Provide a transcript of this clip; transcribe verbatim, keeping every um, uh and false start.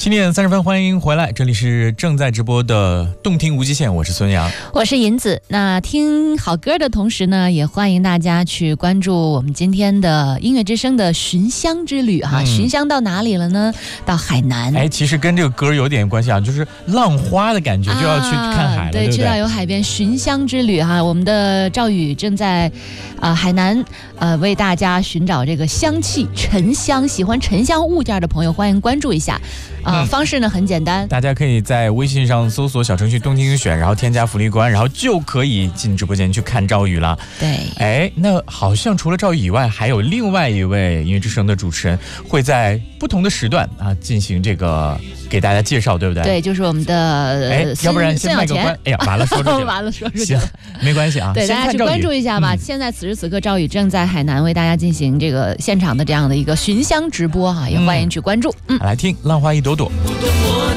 七点三十分，欢迎回来，这里是正在直播的动听无极限，我是孙杨， 我是银子。那听好歌的同时呢，也欢迎大家去关注我们今天的音乐之声的寻香之旅哈、嗯。寻香到哪里了呢？到海南。 哎，其实跟这个歌有点关系啊，就是浪花的感觉，就要去看海了，啊、对, 对, 对，去到有海边寻香之旅哈。我们的赵宇正在啊、呃、海南呃为大家寻找这个香气沉香，喜欢沉香物件的朋友欢迎关注一下。啊、呃嗯，方式呢很简单， 大家可以在微信上搜索小程序动听选，然后添加福利官，然后就可以进直播间去看赵宇了。 对， 哎，那好像除了赵宇以外，还有另外一位音乐之声的主持人会在不同的时段啊进行这个给大家介绍，对不对？ 对，就是我们的哎，要不然先卖个关。哎呀，完了说出去了， 完了说出去了， 没关系啊。 对，大家去关注一下吧。嗯、现在此时此刻，赵宇正在海南为大家进行这个现场的这样的一个寻香直播哈、啊，也欢迎去关注。 嗯，嗯来听《浪花一朵朵》。